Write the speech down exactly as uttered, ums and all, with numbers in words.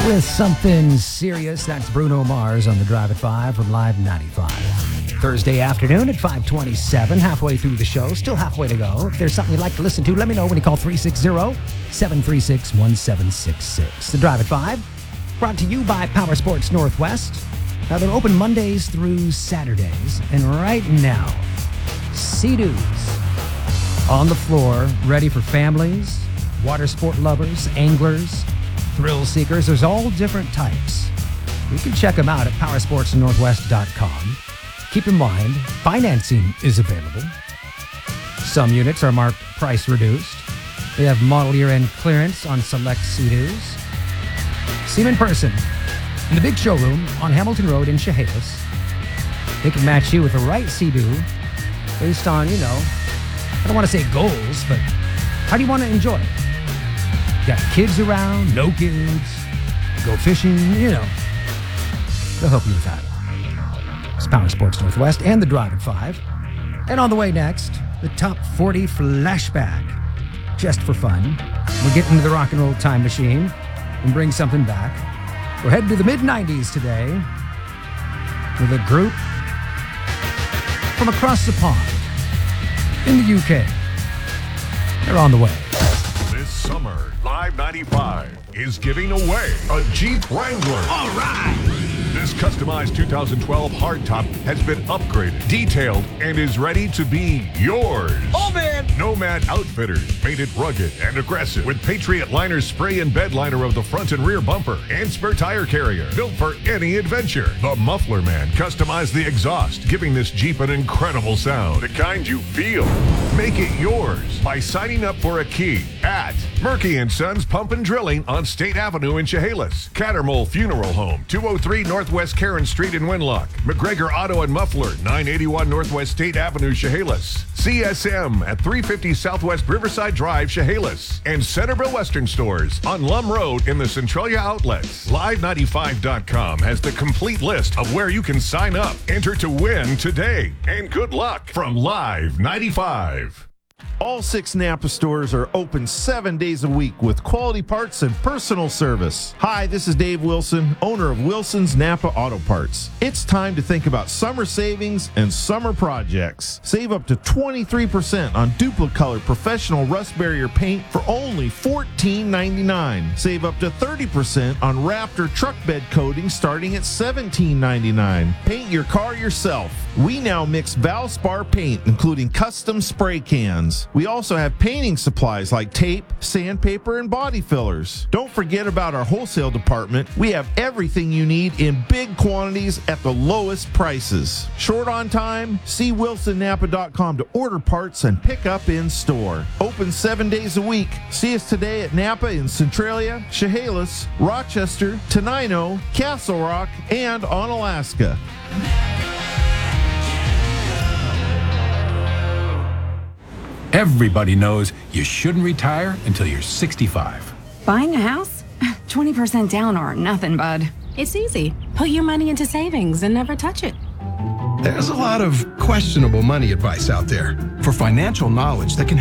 With something serious, that's Bruno Mars on the Drive at five from Live ninety-five. Thursday afternoon at five twenty-seven, halfway through the show, still halfway to go. If there's something you'd like to listen to, let me know when you call three six zero, seven three six, one seven six six. The Drive at five, brought to you by Power Sports Northwest. Now, they're open Mondays through Saturdays, and right now, Sea-Doos on the floor, ready for families, water sport lovers, anglers, thrill seekers. There's all different types. You can check them out at power sports northwest dot com. Keep in mind, financing is available. Some units are marked price reduced. They have model year-end clearance on select Sea-Doos. See them in person in the big showroom on Hamilton Road in Chehalis. They can match you with the right Sea-Doo based on, you know, I don't want to say goals, but how do you want to enjoy it? Got kids around, no kids, go fishing, you know. They'll help you with that. It's Power Sports Northwest and the Drive at five. And on the way next, the Top forty Flashback. Just for fun. We'll get into the rock and roll time machine and bring something back. We're heading to the mid nineties today with a group from across the pond in the U K. They're on the way. This summer, Live ninety-five is giving away a Jeep Wrangler. All right! This customized two thousand twelve hardtop has been upgraded, detailed, and is ready to be yours. Oh, man! Nomad Outfitters made it rugged and aggressive with Patriot Liner spray and bed liner of the front and rear bumper and spare tire carrier, built for any adventure. The Muffler Man customized the exhaust, giving this Jeep an incredible sound, the kind you feel. Make it yours by signing up for a key at Murky and Sons Pump and Drilling on State Avenue in Chehalis, Cattermole Funeral Home, two oh three Northwest Karen Street in Winlock, McGregor Auto and Muffler, nine eighty-one Northwest State Avenue, Chehalis, C S M at three fifty Southwest Riverside Drive, Chehalis, and Centerville Western Stores on Lum Road in the Centralia Outlets. Live ninety-five dot com has the complete list of where you can sign up. Enter to win today, and good luck from Live ninety-five. All six Napa stores are open seven days a week with quality parts and personal service. Hi, this is Dave Wilson, owner of Wilson's Napa Auto Parts. It's time to think about summer savings and summer projects. Save up to twenty-three percent on Duplicolor Professional Rust Barrier paint for only fourteen ninety-nine. Save up to thirty percent on Raptor truck bed coating starting at seventeen ninety-nine. Paint your car yourself. We now mix Valspar paint, including custom spray cans. We also have painting supplies like tape, sandpaper, and body fillers. Don't forget about our wholesale department. We have everything you need in big quantities at the lowest prices. Short on time? See wilson napa dot com to order parts and pick up in store. Open seven days a week. See us today at Napa in Centralia, Chehalis, Rochester, Tenino, Castle Rock, and on Alaska. Everybody knows you shouldn't retire until you're sixty-five. Buying a house? twenty percent down or nothing, bud. It's easy. Put your money into savings and never touch it. There's a lot of questionable money advice out there. For financial knowledge that can